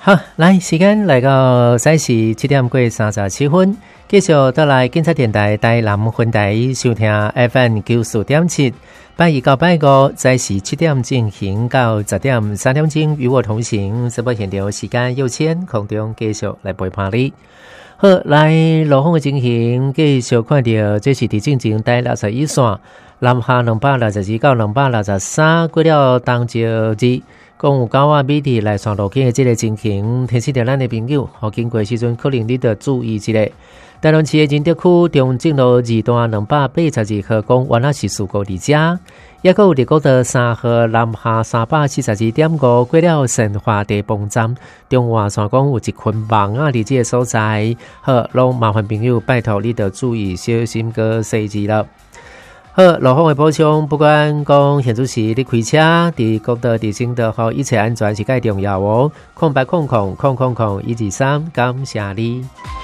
好，来时间来到早时7点过37分，继续倒来警察电台台南分台收听 FM 94.7，拜一到拜五早时7点进行到10点3点钟，与我同行。直播现场时间有限，空中继续来陪伴你。好，来路况的情形，继续看到这是伫进前台61线南下262到263，过了东石日。公有狗仔美丽来上路径的这个情形，提醒着咱的朋友，好经过时阵，可能你得注意一下。台南市的仁德区中正路2段282号公原来是事故伫遮，也有立国道3号南下342.5过了神华地磅站，中华线讲有一群网伫这个所在，好，拢麻烦朋友拜托你得注意小心个细致了。好，路况的补充，不管讲现主时你开车，伫国道、伫省道，好，一切安全是介重要哦。0800000123，感谢你。